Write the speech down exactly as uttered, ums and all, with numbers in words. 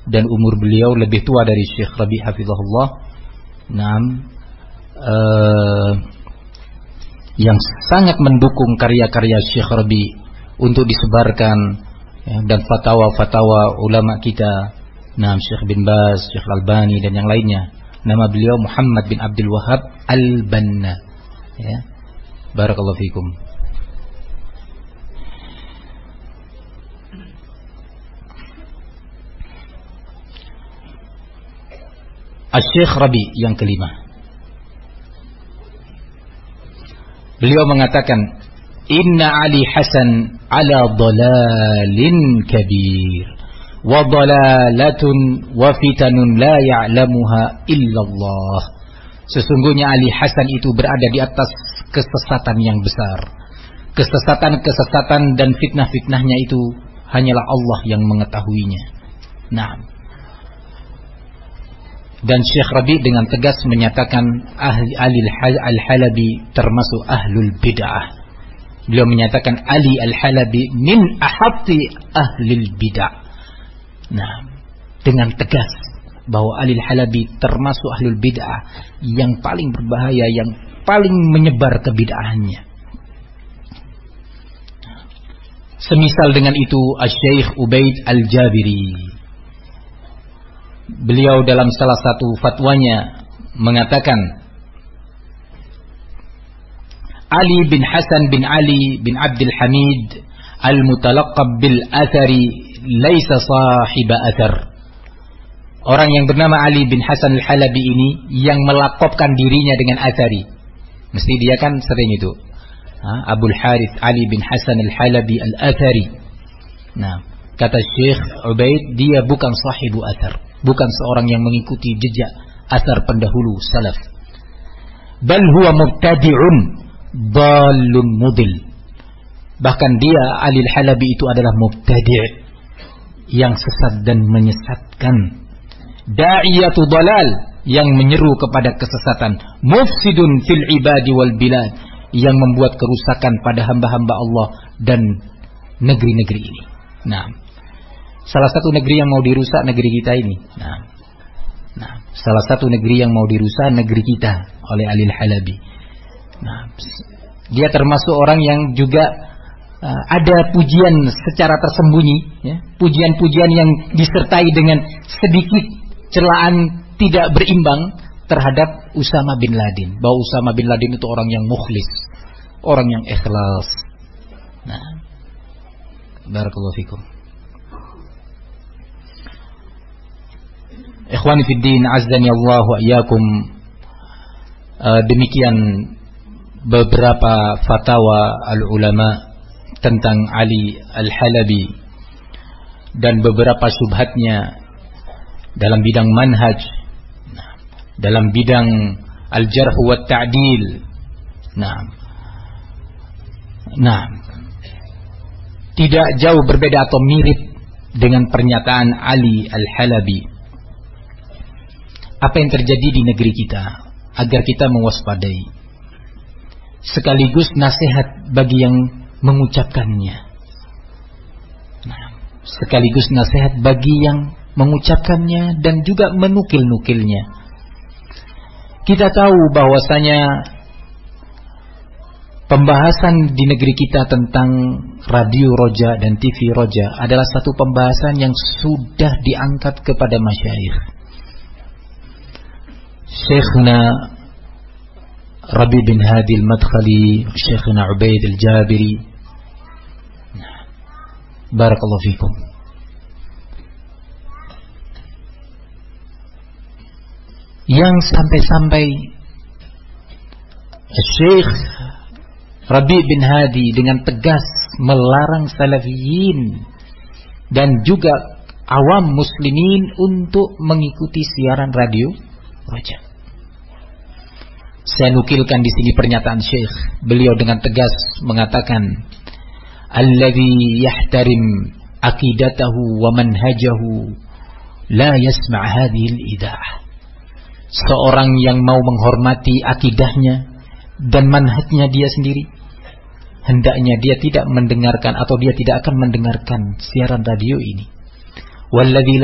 dan umur beliau lebih tua dari Syekh Rabi hafizahullah. Naam, uh, yang sangat mendukung karya-karya Syekh Rabi untuk disebarkan, ya, dan fatwa-fatwa ulama kita. Naam, Syekh bin Baz, Syekh Al-Albani dan yang lainnya. Nama beliau Muhammad bin Abdul Wahhab Al-Banna. Ya. Barakallahu fikum. Asy-Syaikh Rabi yang kelima. Beliau mengatakan, Inna Ali Hasan ala dhalalin kabir wa dhalalatun wa fitanun la ya'lamuha illallah. Sesungguhnya Ali Hasan itu berada di atas kesesatan yang besar. Kesesatan-kesesatan dan fitnah-fitnahnya itu hanyalah Allah yang mengetahuinya. Nah, dan Syekh Rabi dengan tegas menyatakan ahli Ali Al-Halabi termasuk ahlul bid'ah. Beliau menyatakan Ali Al-Halabi min ahatti ahlil bid'ah. Nah, dengan tegas bahwa Ali Al-Halabi termasuk ahlul bid'ah yang paling berbahaya, yang paling menyebar kebid'ahannya. Semisal dengan itu Asy-Syaikh Ubaid Al-Jabiri, beliau dalam salah satu fatwanya mengatakan, Ali bin Hasan bin Ali bin Abdul Hamid al-mutalaqqab bil athari laisa sahiba athar. Orang yang bernama Ali bin Hasan al-Halabi ini yang melakopkan dirinya dengan athari. Mesti dia kan sering itu. Ha? Abul Harith Ali bin Hasan al-Halabi al-Athari. Nah, kata Syekh Ubaid, dia bukan sahibu athar, bukan seorang yang mengikuti jejak athar pendahulu salaf. Bal huwa mubtadi'un dhalun mudil. Bahkan dia Ali al-Halabi itu adalah mubtadi' yang sesat dan menyesatkan. Da'iyatu dhalal, yang menyeru kepada kesesatan. Mufsidun fil ibadi wal bilad, yang membuat kerusakan pada hamba-hamba Allah dan negeri-negeri ini. Nah, salah satu negeri yang mau dirusak negeri kita ini. Nah, nah, salah satu negeri yang mau dirusak negeri kita oleh Ali Al-Halabi. Nah, dia termasuk orang yang juga uh, ada pujian secara tersembunyi, ya, pujian-pujian yang disertai dengan sedikit celaan tidak berimbang terhadap Usama bin Laden, bahwa Usama bin Laden itu orang yang mukhlis, orang yang ikhlas. Nah, barakallahu fikum. Ikhwani fid din, azdani Allah wa iyyakum. Uh, demikian beberapa fatwa al-ulama tentang Ali Al-Halabi dan beberapa syubhatnya dalam bidang manhaj, dalam bidang al-jarh wa ta'dil. Nah, nah, tidak jauh berbeda atau mirip dengan pernyataan Ali Al-Halabi. Apa yang terjadi di negeri kita agar kita mewaspadai, sekaligus nasihat bagi yang mengucapkannya. Nah, sekaligus nasihat bagi yang mengucapkannya dan juga menukil-nukilnya. Kita tahu bahwasanya pembahasan di negeri kita tentang radio Roja dan T V Roja adalah satu pembahasan yang sudah diangkat kepada masyayikh. Syekhna Rabi bin Hadi al-Madkhali, Syekhna Ubaid al-Jabiri. Barakallahu fikum. Yang sampai-sampai Syekh Rabi bin Hadi dengan tegas melarang salafiyin dan juga awam muslimin untuk mengikuti siaran radio Roja. Saya nukilkan di sini pernyataan Syekh. Beliau dengan tegas mengatakan, alladzi yahtarim aqidatahu wa manhajahu la yasma' hadhihi al-idah. Seorang yang mau menghormati akidahnya dan manhajnya dia sendiri, hendaknya dia tidak mendengarkan atau dia tidak akan mendengarkan siaran radio ini. Walladzi